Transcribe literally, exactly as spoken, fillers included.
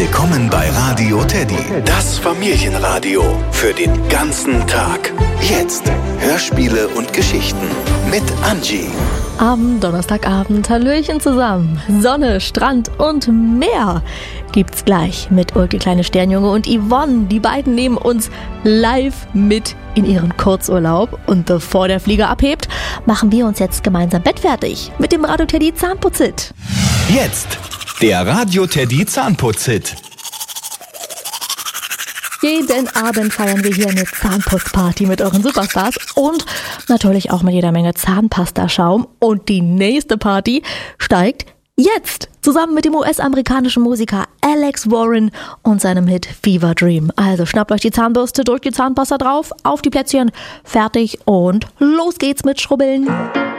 Willkommen bei Radio Teddy, das Familienradio für den ganzen Tag. Jetzt Hörspiele und Geschichten mit Angie. Am Donnerstagabend Hallöchen zusammen. Sonne, Strand und Meer gibt's gleich mit Ulke Kleine Sternjunge und Yvonne. Die beiden nehmen uns live mit in ihren Kurzurlaub. Und bevor der Flieger abhebt, machen wir uns jetzt gemeinsam bettfertig mit dem Radio Teddy Zahnputz-Hit. Jetzt der Radio Teddy Zahnputz-Hit. Jeden Abend feiern wir hier eine Zahnputzparty mit euren Superstars und natürlich auch mit jeder Menge Zahnpastaschaum. Und die nächste Party steigt jetzt zusammen mit dem U S-amerikanischen Musiker Alex Warren und seinem Hit Fever Dream. Also schnappt euch die Zahnbürste, drückt die Zahnpasta drauf, auf die Plätzchen, fertig und los geht's mit Schrubbeln.